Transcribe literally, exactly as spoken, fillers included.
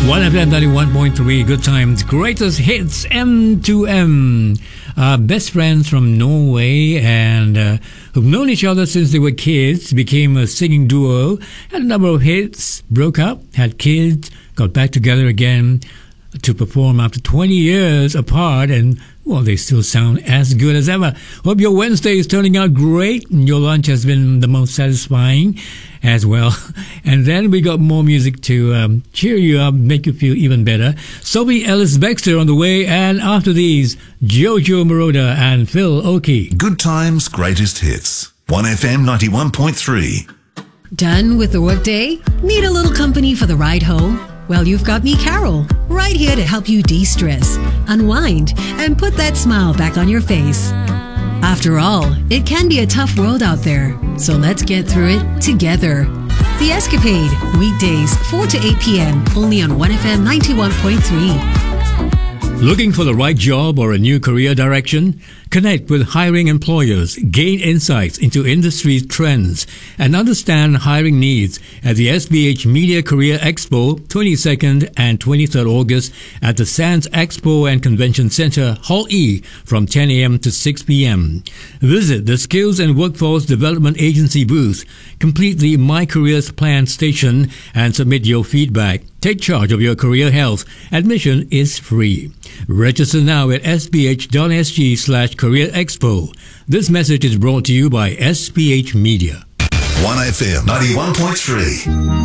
one F M ninety-one point three, Good Times, Greatest Hits, M two M. Uh, best friends from Norway and uh, who've known each other since they were kids, became a singing duo, had a number of hits, broke up, had kids, got back together again to perform after twenty years apart, and well, they still sound as good as ever. Hope your Wednesday is turning out great and your lunch has been the most satisfying as well. And then we got more music to um, cheer you up, make you feel even better. Sophie Ellis-Bextor on the way, and after these, Jojo Moroder and Phil Oakey. Good Times, Greatest Hits. one F M ninety-one point three. Done with the workday? Need a little company for the ride home? Well, you've got me, Carol, right here to help you de-stress, unwind, and put that smile back on your face. After all, it can be a tough world out there, so let's get through it together. The Escapade, weekdays four to eight p.m. only on one F M ninety-one point three. Looking for the right job or a new career direction? Connect with hiring employers, gain insights into industry trends, and understand hiring needs at the S B H Media Career Expo, twenty-second and twenty-third August at the Sands Expo and Convention Center, Hall E, from ten a.m. to six p.m. Visit the Skills and Workforce Development Agency booth, complete the My Careers Plan station, and submit your feedback. Take charge of your career health. Admission is free. Register now at sbh.sg slash career expo. This message is brought to you by S B H Media. one F M ninety-one point three.